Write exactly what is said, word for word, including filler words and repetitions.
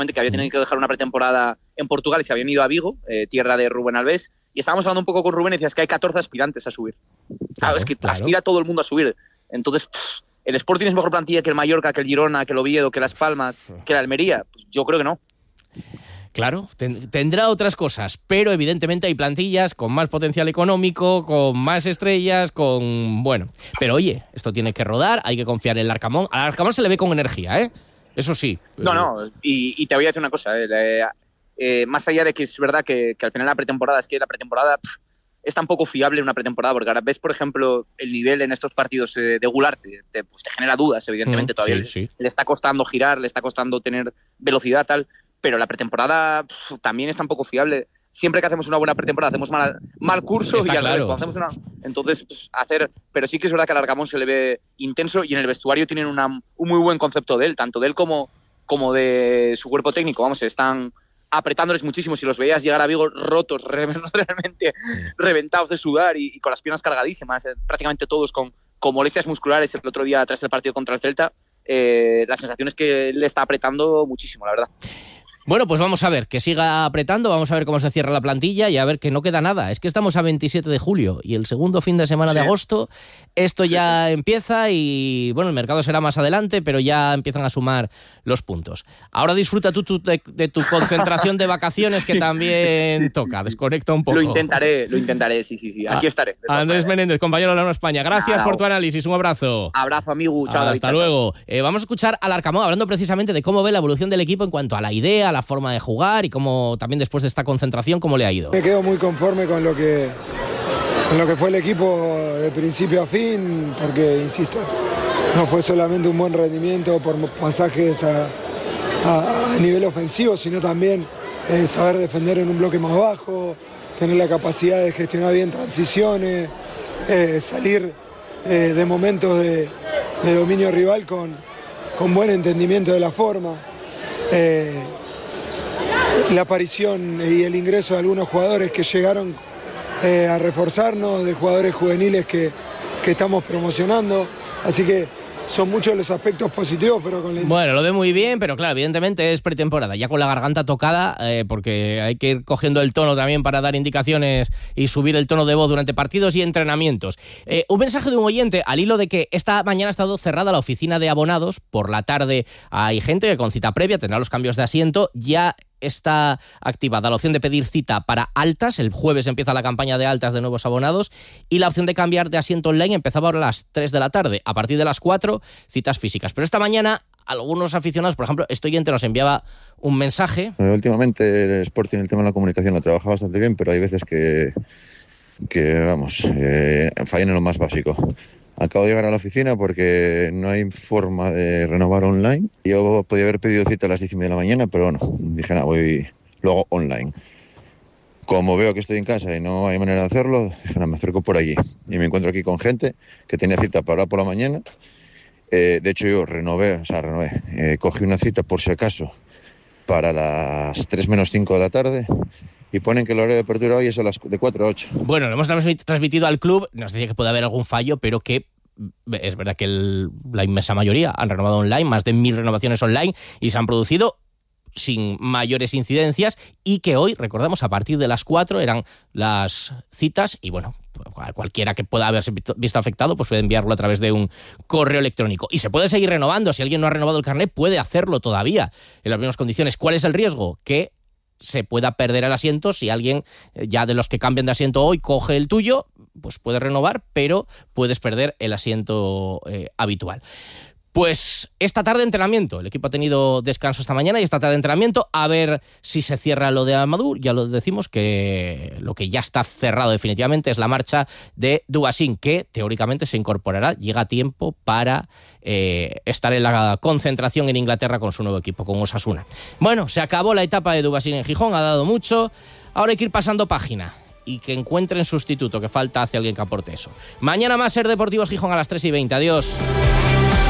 que había tenido que dejar una pretemporada en Portugal y se habían ido a Vigo, eh, tierra de Rubén Alves, y estábamos hablando un poco con Rubén y decías que hay catorce aspirantes a subir. Claro, claro es que claro. aspira todo el mundo a subir. Entonces, pff, ¿el Sporting es mejor plantilla que el Mallorca, que el Girona, que el Oviedo, que Las Palmas, que la Almería? Pues yo creo que no. Claro, ten, tendrá otras cosas, pero evidentemente hay plantillas con más potencial económico, con más estrellas, con... Bueno, pero oye, esto tiene que rodar, hay que confiar en el Arcamón. Al Arcamón se le ve con energía, ¿eh? Eso sí. No, no, y, y te voy a decir una cosa, eh, eh, eh, más allá de que es verdad que, que al final la pretemporada, es que la pretemporada pff, es tan poco fiable una pretemporada, porque ahora ves, por ejemplo, el nivel en estos partidos eh, de Gularte, te, pues, te genera dudas, evidentemente, mm, todavía sí, le, sí. le está costando girar, le está costando tener velocidad, tal, pero la pretemporada pff, también es tan poco fiable. Siempre que hacemos una buena pretemporada hacemos mal, mal curso Está y al claro. revés, hacemos una... Entonces, pues, hacer... Pero sí que es verdad que al Arcamón se le ve intenso y en el vestuario tienen una, un muy buen concepto de él, tanto de él como, como de su cuerpo técnico. Vamos, están apretándoles muchísimo. Si los veías llegar a Vigo rotos, realmente reventados de sudar y, y con las piernas cargadísimas, eh, prácticamente todos con, con molestias musculares el otro día tras el partido contra el Celta, eh, la sensación es que le está apretando muchísimo, la verdad. Bueno, pues vamos a ver, que siga apretando, vamos a ver cómo se cierra la plantilla y a ver que no queda nada. Es que estamos a veintisiete de julio y el segundo fin de semana sí. de agosto, esto ya sí, sí. empieza y, bueno, el mercado será más adelante, pero ya empiezan a sumar los puntos. Ahora disfruta tú, tú de, de tu concentración de vacaciones que también toca, desconecta un poco. Lo intentaré, lo intentaré, sí, sí, sí, aquí estaré. Andrés Menéndez, compañero de la Nueva España, gracias Nada, por tu análisis, un abrazo. Abrazo, amigo, chao. Hasta David, luego. Eh, vamos a escuchar al Arcamón hablando precisamente de cómo ve la evolución del equipo en cuanto a la idea, la forma de jugar y cómo también después de esta concentración cómo le ha ido. Me quedo muy conforme con lo que con lo que fue el equipo de principio a fin, porque insisto, no fue solamente un buen rendimiento por pasajes a, a, a nivel ofensivo, sino también eh, saber defender en un bloque más bajo, tener la capacidad de gestionar bien transiciones, eh, salir eh, de momentos de, de dominio rival con, con buen entendimiento de la forma. Eh, la aparición y el ingreso de algunos jugadores que llegaron eh, a reforzarnos, de jugadores juveniles que, que estamos promocionando, así que son muchos los aspectos positivos, pero con la... Bueno, lo ve muy bien, pero claro, evidentemente es pretemporada, ya con la garganta tocada, eh, porque hay que ir cogiendo el tono también para dar indicaciones y subir el tono de voz durante partidos y entrenamientos. Eh, un mensaje de un oyente al hilo de que esta mañana ha estado cerrada la oficina de abonados, por la tarde hay gente que con cita previa tendrá los cambios de asiento, ya está activada la opción de pedir cita para altas, el jueves empieza la campaña de altas de nuevos abonados y la opción de cambiar de asiento online empezaba ahora a las tres de la tarde, a partir de las cuatro citas físicas, pero esta mañana algunos aficionados, por ejemplo, este oyente nos enviaba un mensaje. Últimamente el Sporting, el tema de la comunicación lo trabaja bastante bien, pero hay veces que, que vamos, eh, fallan en lo más básico. Acabo de llegar a la oficina porque no hay forma de renovar online. Yo podía haber pedido cita a las diez y media de la mañana, pero bueno, dije, nada, voy luego online. Como veo que estoy en casa y no hay manera de hacerlo, dije, nada, me acerco por allí. Y me encuentro aquí con gente que tenía cita para por la mañana. Eh, de hecho, yo renové, o sea, renové, eh, cogí una cita por si acaso para las tres menos cinco de la tarde. Y ponen que el horario de apertura hoy es a las de cuatro a ocho. Bueno, lo hemos transmitido al club, nos decía que puede haber algún fallo, pero que es verdad que el, la inmensa mayoría han renovado online, más de mil renovaciones online, y se han producido sin mayores incidencias, y que hoy, recordamos, a partir de las cuatro eran las citas, y bueno, cualquiera que pueda haberse visto afectado pues puede enviarlo a través de un correo electrónico. Y se puede seguir renovando, si alguien no ha renovado el carnet puede hacerlo todavía en las mismas condiciones. ¿Cuál es el riesgo? Que se pueda perder el asiento. Si alguien ya de los que cambian de asiento hoy coge el tuyo, pues puede renovar, pero puedes perder el asiento eh, habitual. Pues esta tarde entrenamiento, el equipo ha tenido descanso esta mañana y esta tarde entrenamiento, a ver si se cierra lo de Amadou. Ya lo decimos que lo que ya está cerrado definitivamente es la marcha de Dubasín, que teóricamente se incorporará, llega a tiempo para eh, estar en la concentración en Inglaterra con su nuevo equipo, con Osasuna. Bueno, se acabó la etapa de Dubasín en Gijón, ha dado mucho, ahora hay que ir pasando página y que encuentren sustituto, que falta hace alguien que aporte eso. Mañana más Ser Deportivos Gijón a las tres y veinte, adiós.